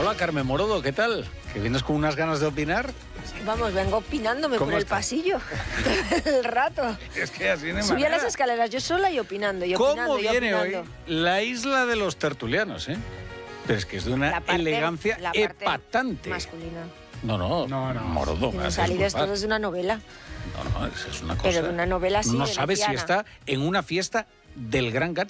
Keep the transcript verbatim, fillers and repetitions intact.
Hola, Carmen Morodo, ¿qué tal? ¿Que vienes con unas ganas de opinar? Vamos, vengo opinándome por el está? pasillo el rato. Es que así no hay Subí a las manera. escaleras yo sola y opinando, y ¿Cómo opinando, y viene opinando. hoy la isla de los tertulianos, eh? Pero es que es de una La parte- elegancia la parte epatante. masculina. No, no, No, no. Morodo, me Tiene haces salidas culpar. todas de una novela. No, no, es es una cosa... Pero de una novela así, No de sabes si Luciana. está en una fiesta del Gran Gatsby.